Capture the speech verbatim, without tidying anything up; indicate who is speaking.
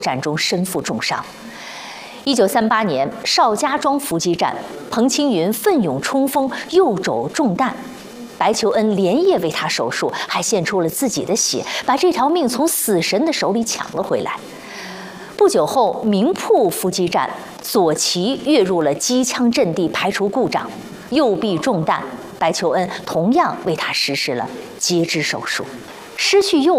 Speaker 1: 战中身负重伤。一九三八年，邵家庄伏击战，彭青云奋勇冲锋，右肘中弹。白求恩连夜为他手术，还献出了自己的血，把这条命从死神的手里抢了回来。不久后，明铺伏击战，左旗跃入了机枪阵地，排除故障，右臂中弹。白求恩同样为他实施了截肢手术。失去右